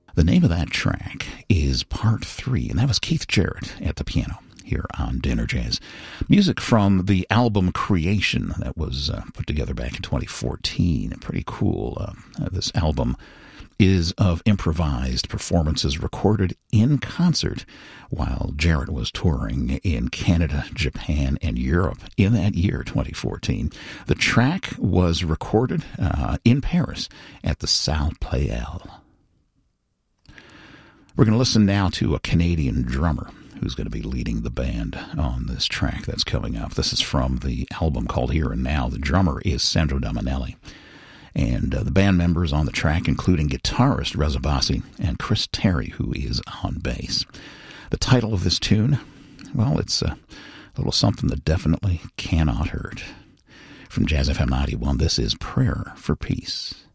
The name of that track is Part 3, and that was Keith Jarrett at the piano here on Dinner Jazz. Music from the album Creation that was put together back in 2014. Pretty cool. This album is of improvised performances recorded in concert while Jarrett was touring in Canada, Japan, and Europe in that year, 2014. The track was recorded in Paris at the Salle Pleyel. We're going to listen now to a Canadian drummer who's going to be leading the band on this track that's coming up. This is from the album called Here and Now. The drummer is Sandro Dominelli. And the band members on the track, including guitarist Reza Bassi and Chris Terry, who is on bass. The title of this tune, well, it's a little something that definitely cannot hurt. From Jazz FM 91, this is Prayer for Peace.